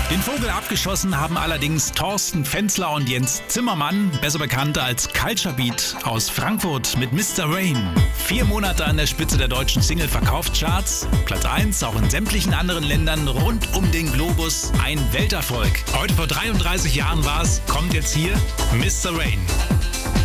Den Vogel abgeschossen haben allerdings Thorsten Fenzler und Jens Zimmermann, besser bekannt als Culture Beat aus Frankfurt mit Mr. Rain. 4 Monate an der Spitze der deutschen Single-Verkaufscharts, Platz 1 auch in sämtlichen anderen Ländern rund um den Globus, ein Welterfolg. Heute vor 33 Jahren war's, kommt jetzt hier Mr. Rain.